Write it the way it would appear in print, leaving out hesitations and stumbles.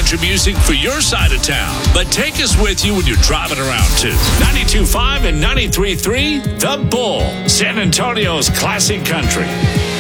country music for your side of town. But take us with you when you're driving around, too. 92.5 and 93.3, The Bull, San Antonio's classic country.